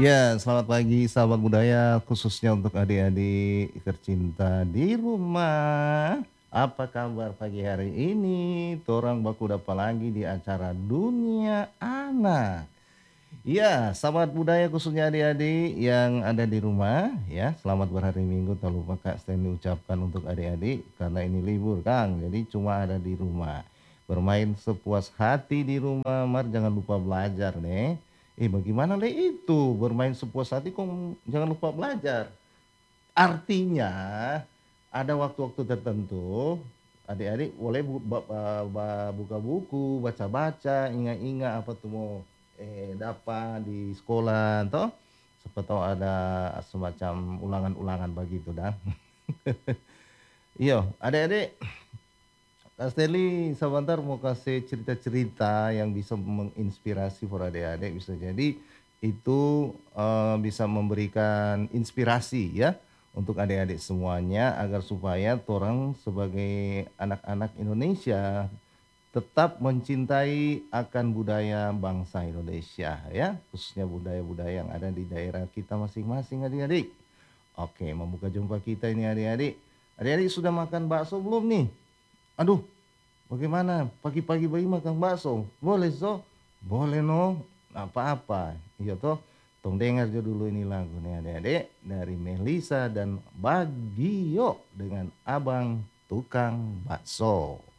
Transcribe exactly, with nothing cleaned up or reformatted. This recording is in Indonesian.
Ya, selamat pagi sahabat budaya, khususnya untuk adik-adik tercinta di rumah. Apa kabar pagi hari ini? Torang baku dapa lagi di acara Dunia Anak. Ya, sahabat budaya khususnya adik-adik yang ada di rumah, ya, selamat berhari Minggu. Tak lupa Kak Stanley ucapkan untuk adik-adik karena ini libur, Kang. Jadi cuma ada di rumah. Bermain sepuas hati di rumah, Mar jangan lupa belajar, nih. Eh, bagaimana le itu? Bermain sepuas hati kok jangan lupa belajar. Artinya ada waktu-waktu tertentu adik-adik boleh bu, ba- ba- ba- buka buku, baca-baca, ingat-ingat apa tuh mau eh dapat di sekolah toh. Siapa tahu ada semacam ulangan-ulangan begitu dah. Iya, adik-adik, Kak Stanley sebentar mau kasih cerita-cerita yang bisa menginspirasi para adik-adik, bisa jadi itu eh, bisa memberikan inspirasi ya untuk adik-adik semuanya agar supaya orang sebagai anak-anak Indonesia tetap mencintai akan budaya bangsa Indonesia ya, khususnya budaya-budaya yang ada di daerah kita masing-masing adik-adik. Oke, membuka jumpa kita ini adik-adik. Adik-adik sudah makan bakso belum nih? Aduh, bagaimana? Pagi-pagi bayi makan bakso? Boleh, so? Boleh, no? Nggak apa-apa. Iya, toh? Tong dengar aja dulu ini lagu nih adik-adik. Dari Melisa dan Bagio dengan Abang Tukang Bakso.